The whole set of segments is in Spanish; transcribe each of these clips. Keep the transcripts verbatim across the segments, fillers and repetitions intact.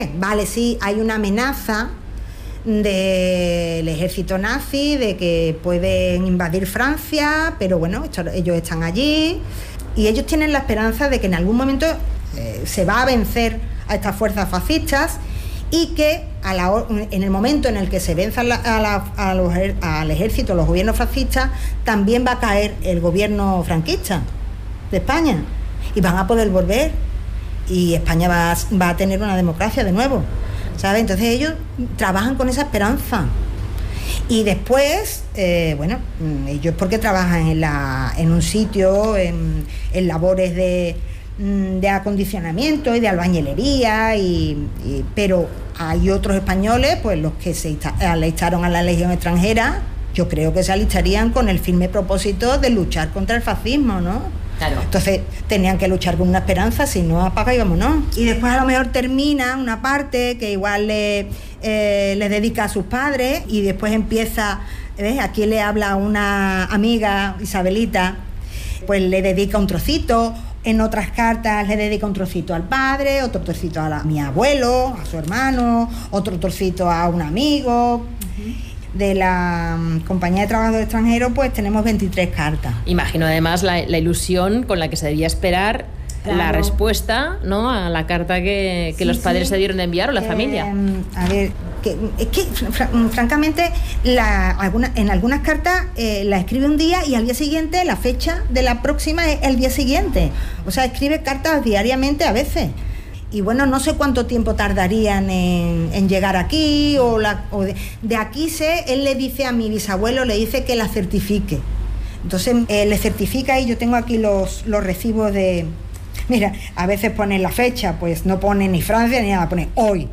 Vale, sí, hay una amenaza del ejército nazi de que pueden invadir Francia, pero bueno, ellos están allí y ellos tienen la esperanza de que en algún momento eh, se va a vencer a estas fuerzas fascistas y que a la, en el momento en el que se venza la, a la, a los, al ejército, los gobiernos fascistas, también va a caer el gobierno franquista de España y van a poder volver y España va, va a tener una democracia de nuevo, ¿sabes? Entonces ellos trabajan con esa esperanza. Y después, eh, bueno, ellos porque trabajan en, la, en un sitio, en, en labores de, de acondicionamiento y de albañilería, y, y, pero hay otros españoles, pues los que se alistaron a la Legión extranjera, yo creo que se alistarían con el firme propósito de luchar contra el fascismo, ¿no? Claro. Entonces tenían que luchar con una esperanza, si no, apaga y vámonos. Y después a lo mejor termina una parte que igual le, eh, le dedica a sus padres y después empieza, ¿ves? Aquí le habla a una amiga, Isabelita, pues le dedica un trocito. En otras cartas le dedica un trocito al padre, otro trocito a, la, a mi abuelo, a su hermano, otro trocito a un amigo. Uh-huh. De la um, Compañía de Trabajadores Extranjeros, pues tenemos veintitrés cartas. Imagino además la, la ilusión con la que se debía esperar, claro, la respuesta, ¿no?, a la carta que, que sí, los padres sí. se dieron de enviar o la eh, familia. A ver, que, es que fr- francamente la, alguna, en algunas cartas eh, la escribe un día y al día siguiente la fecha de la próxima es el día siguiente. O sea, escribe cartas diariamente a veces. Y bueno, no sé cuánto tiempo tardarían en, en llegar aquí, o, la, o de, de aquí sé, él le dice a mi bisabuelo, le dice que la certifique. Entonces eh, le certifica y yo tengo aquí los, los recibos de... Mira, a veces pone la fecha, pues no pone ni Francia ni nada, pone hoy.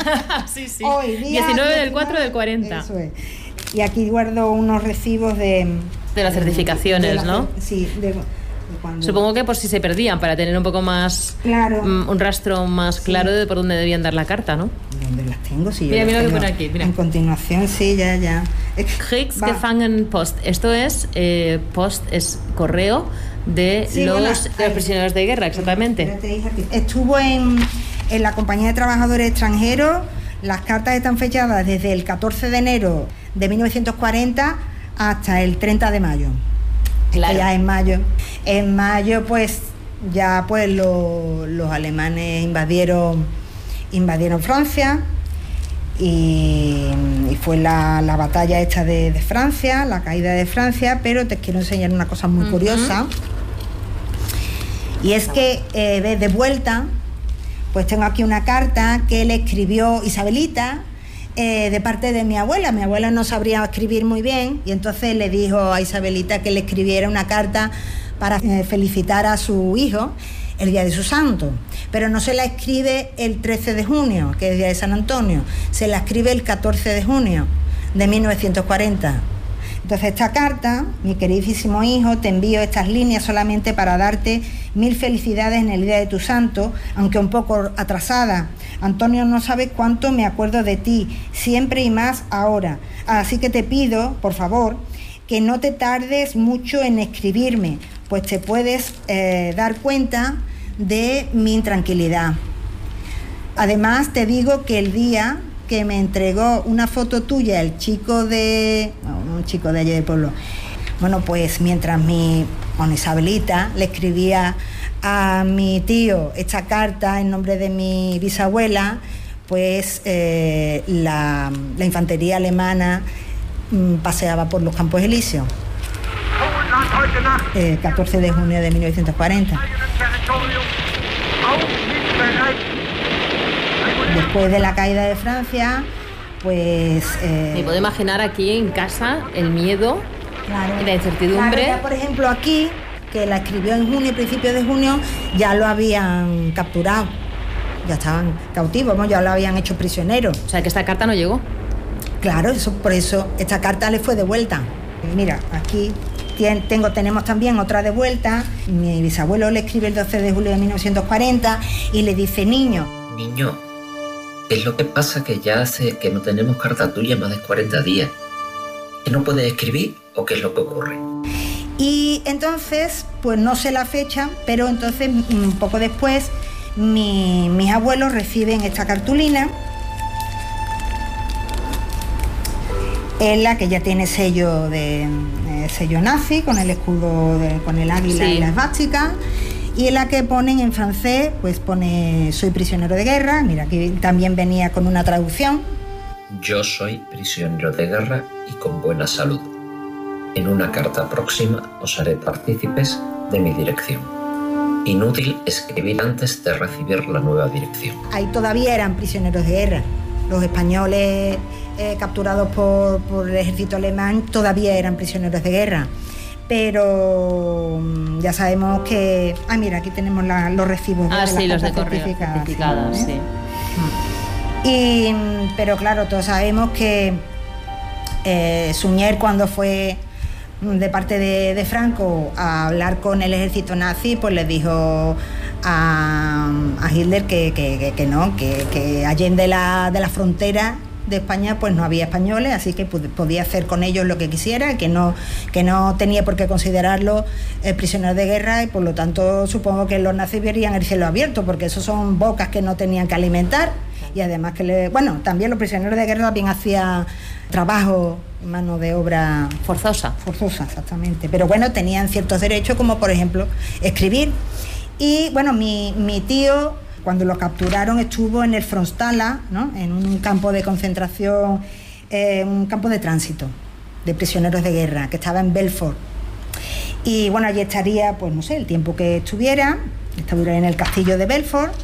Sí, sí. Hoy, día diecinueve del cuatro del cuarenta. Eso es. Y aquí guardo unos recibos de... De las certificaciones, de la, ¿no? Sí, de... Cuando... Supongo que por si se perdían, para tener un poco más, claro, um, un rastro más claro, sí, de por dónde debían dar la carta, ¿no? ¿Dónde las tengo? Si yo mira, mira lo tengo que pone aquí, mira. En continuación, sí, ya, ya. Kriegsgefangenenpost. Esto es, eh, post es correo de, sí, los, bueno, de los prisioneros de guerra, exactamente. Estuvo en, en la Compañía de Trabajadores Extranjeros. Las cartas están fechadas desde el catorce de enero de mil novecientos cuarenta hasta el treinta de mayo. Claro. Ya en mayo. En mayo, pues, ya pues lo, los alemanes invadieron, invadieron Francia y, y fue la, la batalla esta de, de Francia, la caída de Francia, pero te quiero enseñar una cosa muy uh-huh. curiosa. Y es que eh, de vuelta, pues tengo aquí una carta que le escribió Isabelita, Eh, de parte de mi abuela. Mi abuela no sabría escribir muy bien y entonces le dijo a Isabelita que le escribiera una carta para eh, felicitar a su hijo el día de su santo, pero no se la escribe el trece de junio, que es el día de San Antonio, se la escribe el catorce de junio de mil novecientos cuarenta. Entonces esta carta: mi queridísimo hijo, te envío estas líneas solamente para darte mil felicidades en el día de tu santo, aunque un poco atrasada. Antonio, no sabes cuánto me acuerdo de ti, siempre y más ahora. Así que te pido, por favor, que no te tardes mucho en escribirme, pues te puedes eh, dar cuenta de mi intranquilidad. Además, te digo que el día que me entregó una foto tuya el chico de... No, un chico de allí del pueblo. Bueno, pues mientras mi... con Isabelita le escribía a mi tío esta carta en nombre de mi bisabuela, pues eh, la, la infantería alemana mm, paseaba por los Campos Elíseos. El catorce de junio de mil novecientos cuarenta. Después de la caída de Francia, pues... Eh, Me puedo imaginar aquí en casa el miedo, claro, y la incertidumbre. Claro, ya, por ejemplo, aquí, que la escribió en junio, principios de junio, ya lo habían capturado. Ya estaban cautivos, ya lo habían hecho prisionero. O sea, que esta carta no llegó. Claro, eso, por eso esta carta le fue devuelta. Mira, aquí tengo, tenemos también otra de vuelta. Mi bisabuelo le escribe el doce de julio de mil novecientos cuarenta y le dice: niño. Niño, ¿qué es lo que pasa? Que ya hace que no tenemos carta tuya más de cuarenta días. ¿Que no puedes escribir o qué es lo que ocurre? Y entonces, pues no sé la fecha, pero entonces un poco después mi, mis abuelos reciben esta cartulina, en la que ya tiene sello de eh, sello nazi, con el escudo, de, con el águila, sí, y la esvástica, y en la que ponen en francés, pues pone soy prisionero de guerra. Mira, aquí también venía con una traducción. Yo soy prisionero de guerra y con buena salud. En una carta próxima os haré partícipes de mi dirección. Inútil escribir antes de recibir la nueva dirección. Ahí todavía eran prisioneros de guerra. Los españoles eh, capturados por, por el ejército alemán todavía eran prisioneros de guerra. Pero ya sabemos que... Ah, mira, aquí tenemos la, los recibos ah, de sí, las los de correo certificadas, ¿sí? Sí. Y, pero claro, todos sabemos que eh, Suñer, cuando fue de parte de, de Franco a hablar con el ejército nazi, pues les dijo a, a Hitler que, que, que, que no, que, que allende la, de la frontera de España pues no había españoles, así que podía hacer con ellos lo que quisiera, que no, que no tenía por qué considerarlos eh, prisioneros de guerra, y por lo tanto supongo que los nazis verían el cielo abierto, porque esos son bocas que no tenían que alimentar, y además que le, bueno, también los prisioneros de guerra también hacían trabajo, mano de obra forzosa. Forzosa, exactamente. Pero bueno, tenían ciertos derechos, como por ejemplo escribir. Y bueno, mi, mi tío, cuando lo capturaron, estuvo en el Frontstala, ¿no?, en un campo de concentración, eh, un campo de tránsito de prisioneros de guerra, que estaba en Belfort. Y bueno, allí estaría, pues no sé, el tiempo que estuviera, estuviera en el castillo de Belfort,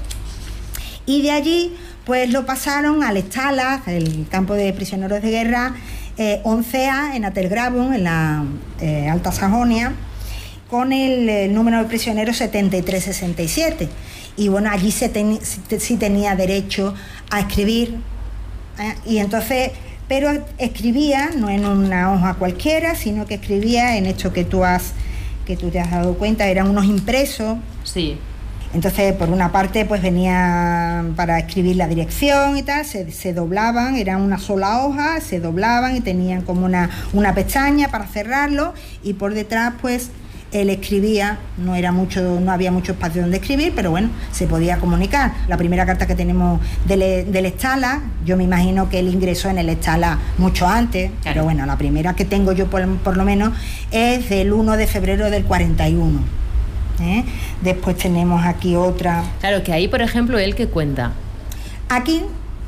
y de allí pues lo pasaron al Stalag, el campo de prisioneros de guerra, eh, once A, en Atelgraven, en la eh, Alta Sajonia, con el, el número de prisioneros setenta y tres sesenta y siete. Y bueno, allí se ten, sí tenía derecho a escribir, ¿eh? Y entonces, pero escribía no en una hoja cualquiera, sino que escribía en esto que tú has, que tú te has dado cuenta, eran unos impresos. Sí. Entonces, por una parte, pues venía para escribir la dirección y tal, se, se doblaban, eran una sola hoja, se doblaban y tenían como una, una pestaña para cerrarlo, y por detrás, pues, él escribía, no era mucho, no había mucho espacio donde escribir, pero bueno, se podía comunicar. La primera carta que tenemos del, del Stalag, yo me imagino que él ingresó en el Stalag mucho antes, claro, pero bueno, la primera que tengo yo por, por lo menos es del uno de febrero del cuarenta y uno. ¿Eh? Después tenemos aquí otra. Claro, que ahí, por ejemplo, él que cuenta. Aquí,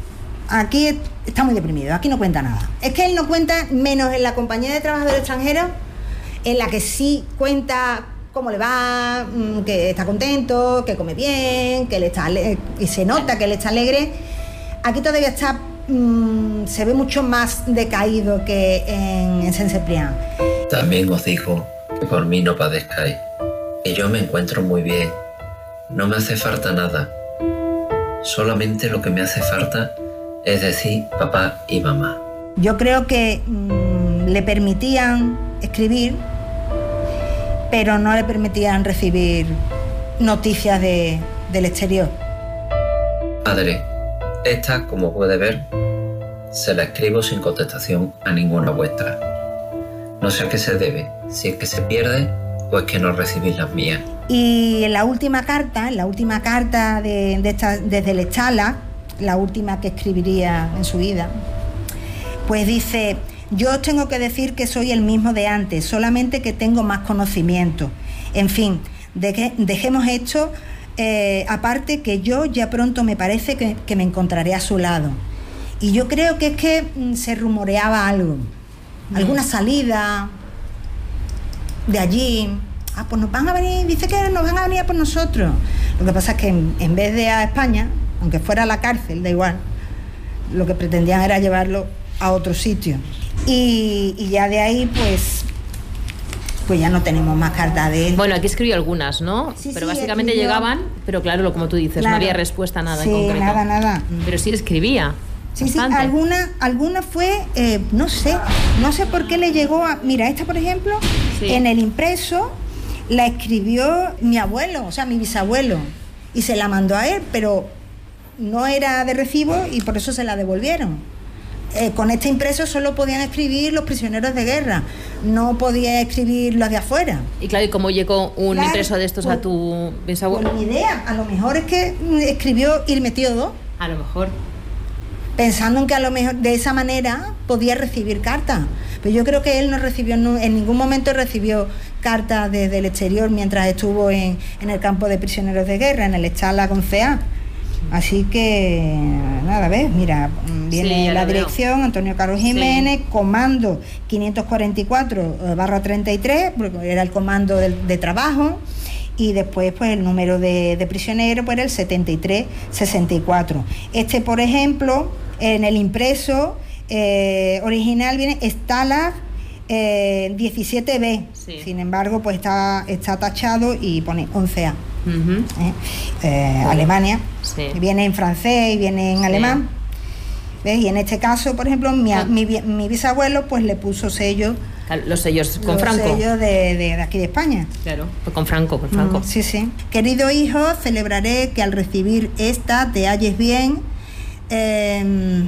aquí está muy deprimido, aquí no cuenta nada. Es que él no cuenta, menos en la Compañía de Trabajadores Extranjeros, en la que sí cuenta cómo le va, que está contento, que come bien, que le está y se nota que él está alegre. Aquí todavía está, mmm, se ve mucho más decaído que en, en Saint-Cyprien. También os digo que por mí no padezcáis, que yo me encuentro muy bien, no me hace falta nada. Solamente lo que me hace falta es decir papá y mamá. Yo creo que mmm, le permitían escribir, pero no le permitían recibir noticias de, del exterior. Padre, esta, como puede ver, se la escribo sin contestación a ninguna vuestra. No sé a qué se debe, si es que se pierde o es que no recibís las mías. Y en la última carta, en la última carta de, de esta, desde el Stalag, la última que escribiría en su vida, pues dice: yo os tengo que decir que soy el mismo de antes, solamente que tengo más conocimiento. En fin, de que, dejemos esto, eh, aparte que yo ya pronto me parece que, que me encontraré a su lado. Y yo creo que es que mm, se rumoreaba algo, mm. alguna salida de allí. Ah, pues nos van a venir, dice que nos van a venir a por nosotros. Lo que pasa es que en, en vez de a España, aunque fuera a la cárcel, da igual, lo que pretendían era llevarlo a otro sitio. Y, y ya de ahí, pues, pues ya no tenemos más cartas de él. Bueno, aquí escribió algunas, ¿no? Sí, pero sí, básicamente escribió... llegaban, pero claro, como tú dices, claro. no había respuesta a nada sí, en concreto. nada, nada. Pero sí escribía. Sí, bastante. sí, alguna, alguna fue, eh, no sé, no sé por qué le llegó a... Mira, esta, por ejemplo, sí. En el impreso la escribió mi abuelo, o sea, mi bisabuelo, y se la mandó a él, pero no era de recibo y por eso se la devolvieron. eh, con este impreso solo podían escribir los prisioneros de guerra, no podía escribir los de afuera. Y claro, ¿y cómo llegó un claro, impreso de estos pues, a tu bisabuelo? Pues ni idea, a lo mejor es que escribió y le metió dos. A lo mejor. Pensando en que a lo mejor de esa manera podía recibir cartas. Pero yo creo que él no recibió, no, en ningún momento recibió cartas desde el exterior mientras estuvo en, en el campo de prisioneros de guerra, en el Echala con C A. Así que, nada, ¿ves? Mira, viene sí, la dirección, veo. Antonio Caro Jiménez, sí. Comando quinientos cuarenta y cuatro barra treinta y tres, porque era el comando de, de trabajo, y después pues el número de, de prisioneros pues era el setenta y tres sesenta y cuatro. Este, por ejemplo, en el impreso eh, original viene Stalag eh, diecisiete B, sí. Sin embargo pues está, está tachado y pone once A. Uh-huh. ¿Eh? Eh, Alemania, sí. Viene en francés y viene en sí. alemán. ¿Ves? Y en este caso, por ejemplo, mi, ah. mi, mi bisabuelo pues le puso sellos, los sellos con los Franco, sellos de, de, de aquí de España. Claro, pues con Franco, con Franco. Mm, sí, sí. Querido hijo, celebraré que al recibir esta te halles bien. Eh,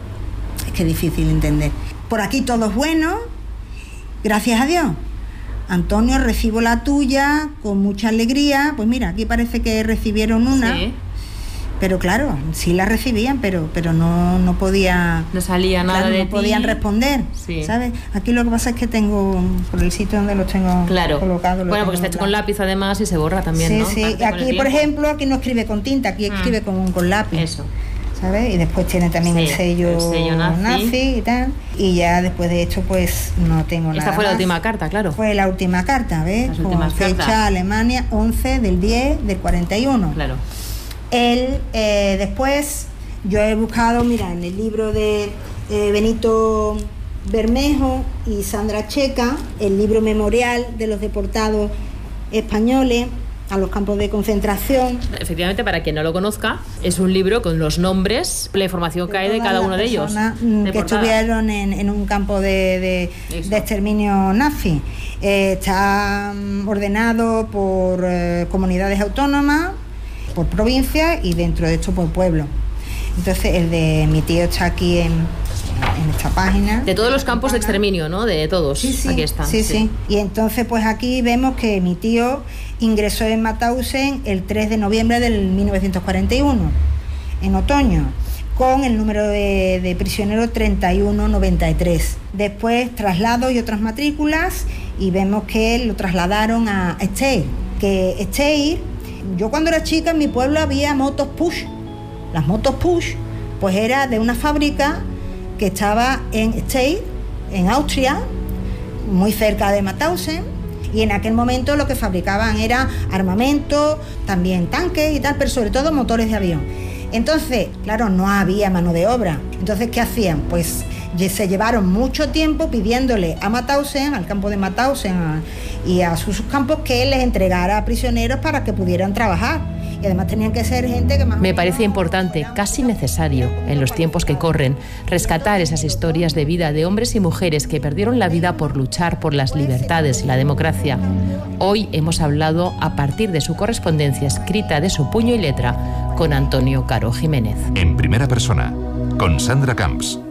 es que es difícil entender. Por aquí todo es bueno, gracias a Dios. Antonio, recibo la tuya con mucha alegría. Pues mira, aquí parece que recibieron una. Sí. Pero claro, sí la recibían, pero pero no, no podía... No salía nada claro, de no ti. podían responder, sí. ¿Sabes? Aquí lo que pasa es que tengo, por el sitio donde los tengo claro. colocados... Bueno, porque está hecho con lápiz además y se borra también, sí, ¿no? Sí, sí. Aquí, por ejemplo, aquí no escribe con tinta, aquí escribe mm. con, con lápiz. Eso. ¿Sabes? Y después tiene también sí, el, sello el sello nazi. nazi y tal. Y ya después de esto, pues no tengo nada. Esta fue más. La última carta, claro. Fue la última carta, ¿ves? Las con últimas fecha cartas. Alemania once del diez del cuarenta y uno. Claro. Él, eh, después, yo he buscado, mira, en el libro de eh, Benito Bermejo y Sandra Checa, el libro memorial de los deportados españoles a los campos de concentración. Efectivamente, para quien no lo conozca, es un libro con los nombres, la información que hay de cada uno de ellos. Que estuvieron en, en un campo de, de, de exterminio nazi. Eh, está ordenado por eh, comunidades autónomas, por provincia y dentro de esto por pueblo. Entonces el de mi tío está aquí en, en esta página. De todos los campos de exterminio, ¿no? De todos. Sí, sí, aquí están. Sí, sí, sí. Y entonces pues aquí vemos que mi tío ingresó en Mauthausen el tres de noviembre del mil novecientos cuarenta y uno, en otoño, con el número de, de prisioneros treinta y uno noventa y tres. Después traslado y otras matrículas y vemos que lo trasladaron a Steyr, que Steyr, yo cuando era chica en mi pueblo había motos push. Las motos push pues era de una fábrica que estaba en Steyr, en Austria, muy cerca de Mauthausen, y en aquel momento lo que fabricaban era armamento, también tanques y tal, pero sobre todo motores de avión. Entonces, claro, no había mano de obra. Entonces, ¿qué hacían? Pues se llevaron mucho tiempo pidiéndole a Mauthausen, al campo de Mauthausen a, y a sus campos, que les entregara prisioneros para que pudieran trabajar. Y además tenían que ser gente que más... Me parece importante, casi necesario, en los tiempos que corren, rescatar esas historias de vida de hombres y mujeres que perdieron la vida por luchar por las libertades y la democracia. Hoy hemos hablado a partir de su correspondencia escrita de su puño y letra con Antonio Caro Jiménez. En primera persona, con Sandra Camps.